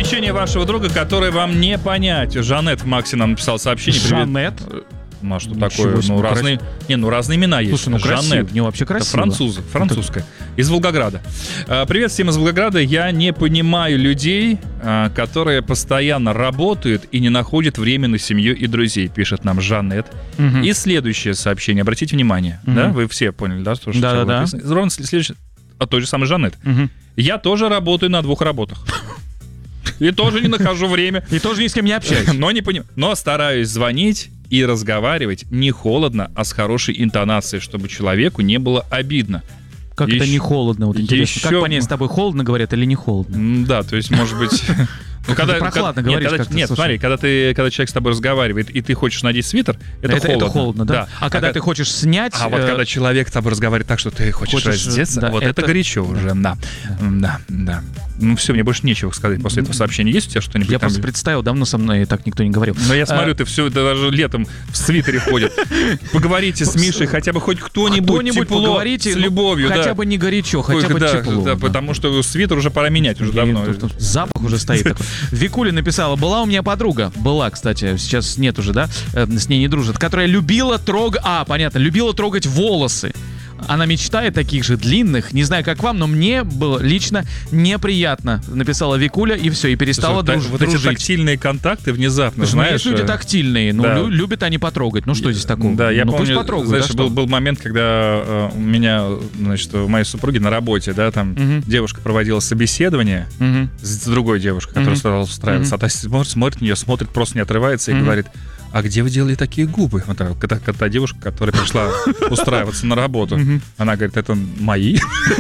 Увлечение вашего друга, которое вам не понять. Жанет в Максе нам написал сообщение. Жанет? Ну, а что такое? Ну, разные имена есть. Слушай, ну красиво, не вообще красиво. Это французская. Из Волгограда. Привет всем из Волгограда. Я не понимаю людей, которые постоянно работают и не находят время на семью и друзей, пишет нам Жанет. И следующее сообщение. Обратите внимание. Да? Вы все поняли, да? Да. Ровно следующее. От той же самой Жанет. Я тоже работаю на 2 работах. И тоже не нахожу время. И тоже ни с кем не общаюсь. Но стараюсь звонить и разговаривать не холодно, а с хорошей интонацией, чтобы человеку не было обидно. Как это не холодно? Вот интересно. Как понять, с тобой холодно говорят или не холодно? Да, то есть, может быть... Прохладно говоришь как-то. Нет, смотри, когда человек с тобой разговаривает, и ты хочешь надеть свитер, это холодно. Это холодно, да? А когда ты хочешь снять... А вот когда человек с тобой разговаривает так, что ты хочешь раздеться, вот это горячо уже, да. Ну все, мне больше нечего сказать после этого сообщения. Есть у тебя что-нибудь? Я просто представил, давно со мной так никто не говорил. Но я смотрю, ты все даже летом в свитере ходит. Поговорите с Мишей, хотя бы хоть кто-нибудь тепло, поговорите, с любовью. Хотя бы не горячо, хотя бы тепло. Да, потому что свитер уже пора менять уже давно. Запах уже стоит такой. Викуля написала: была у меня подруга, была, кстати, сейчас нет уже, да, с ней не дружит, которая любила любила трогать волосы. Она мечтает таких же длинных. Не знаю, как вам, но мне было лично неприятно. Написала Викуля, и все, и перестала дружить. Вот эти тактильные контакты внезапно, знаешь. Есть люди тактильные, но любят они потрогать. Ну что здесь такого? Да, я помню, пусть потрогают. Знаешь, был момент, когда у меня, значит, у моей супруги на работе, да, там девушка проводила собеседование с другой девушкой, которая стала устраиваться. А та смотрит на нее, просто не отрывается и говорит: а где вы делали такие губы? Вот та девушка, которая пришла устраиваться на работу. Она говорит: это мои.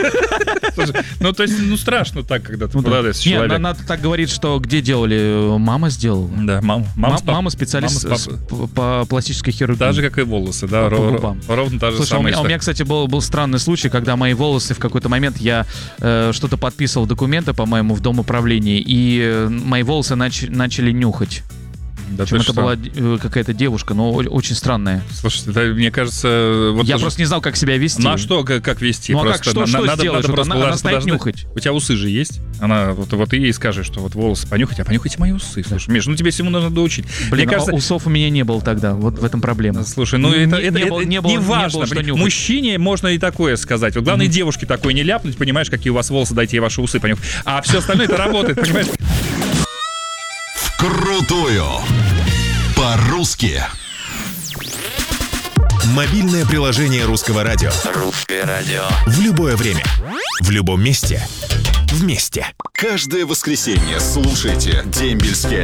Ну, то есть, страшно так, когда ты попадаешь человек. Нет, она так говорит, что где делали? Мама сделала. Да, мама специалист по пластической хирургии. Так же, как и волосы, да, ровно та же самая история. У меня, кстати, был странный случай, когда мои волосы в какой-то момент, я что-то подписывал, документы, по-моему, в Дом управления, и мои волосы начали нюхать. Да, причем это была какая-то девушка, но очень странная. Слушай, мне кажется... Я просто не знал, как себя вести. Ну а что, как вести? Ну а как, что сделаешь? Она стоит нюхать. У тебя усы же есть? Она, вот ты ей скажешь, что вот волосы понюхать, а понюхайте мои усы. Слушай, Миш, тебе всему нужно доучить. Блин, кажется, усов у меня не было тогда, вот в этом проблема. Слушай, это не важно. Мужчине можно и такое сказать. Вот главное, девушке такое не ляпнуть, понимаешь, какие у вас волосы, дайте ей ваши усы понюхать. А все остальное это работает, понимаешь? Крутую. По-русски. Мобильное приложение Русского радио. Русское радио. В любое время. В любом месте. Вместе. Каждое воскресенье слушайте «Дембельский